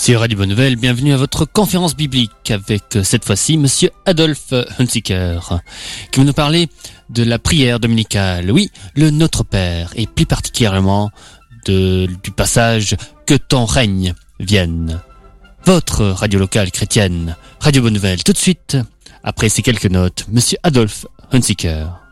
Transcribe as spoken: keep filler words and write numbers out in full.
C'est Radio Bonne Nouvelle, bienvenue à votre conférence biblique avec cette fois-ci Monsieur Adolphe Hunziker qui va nous parler de la prière dominicale, oui, le Notre Père et plus particulièrement de, du passage Que ton règne vienne. Votre radio locale chrétienne, Radio Bonne Nouvelle, tout de suite, après ces quelques notes, Monsieur Adolphe Hunziker.